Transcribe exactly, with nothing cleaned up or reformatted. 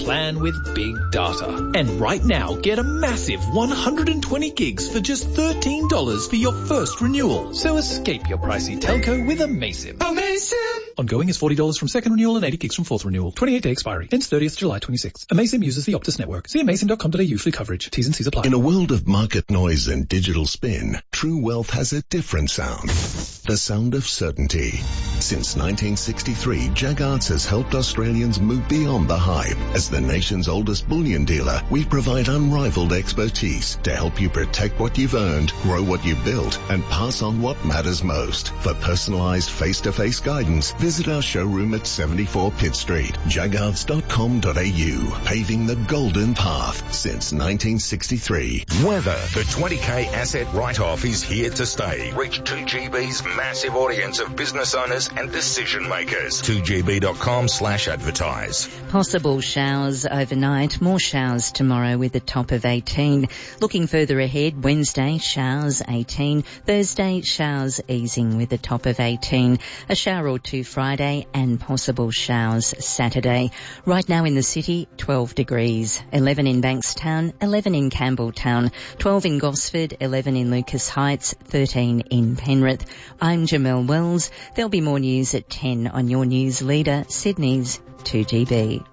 Plan with big data. And right now, get a massive one hundred twenty gigs for just thirteen dollars for your first renewal. So escape your pricey telco with Amaysim. Amaysim! Ongoing is forty dollars from second renewal and eighty gigs from fourth renewal. twenty-eight day expiry. Ends thirtieth July twenty-sixth. Amaysim uses the Optus network. See amaysim dot com dot a u for coverage. T's and C's apply. In a world of market noise and digital spin, True Wealth has a different sound. The sound of certainty. Since nineteen sixty-three, Jaggards has helped Australians move beyond the hype. As the nation's oldest bullion dealer, we provide unrivaled expertise to help you protect what you've earned, grow what you've built, and pass on what matters most. For personalized face-to-face guidance, visit our showroom at seventy-four Pitt Street, jaggards dot com dot a u. Paving the golden path since nineteen sixty-three. Weather. The twenty K asset write-off is here to stay. Reach two G B's massive audience of business owners and decision makers. two G B dot com slash advertise. Possible showers overnight, more showers tomorrow with a top of eighteen. Looking further ahead, Wednesday, showers eighteen. Thursday, showers easing with a top of eighteen. A shower or two Friday and possible showers Saturday. Right now in the city, twelve degrees. eleven in Bankstown, eleven in Campbelltown, twelve in Gosford, eleven in Lucas Heights, thirteen in Penrith. I'm Jamelle Wells. There'll be more news at ten on your news leader, Sydney's two G B.